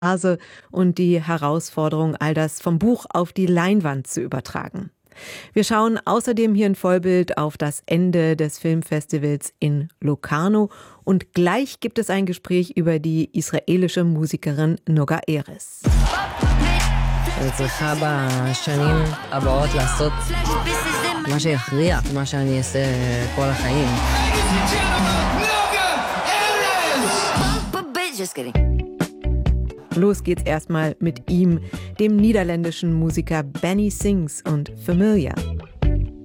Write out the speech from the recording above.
Phase und die Herausforderung, all das vom Buch auf die Leinwand zu übertragen. Wir schauen außerdem hier in Vollbild auf das Ende des Filmfestivals in Locarno und gleich gibt es ein Gespräch über die israelische Musikerin Noga Erez. אני צריכה בשנים הבאות לעשות מה שיכריע, מה שאני אעשה כל החיים. Los geht's erstmal mit ihm, dem niederländischen Musiker Benny Sings und Familiar.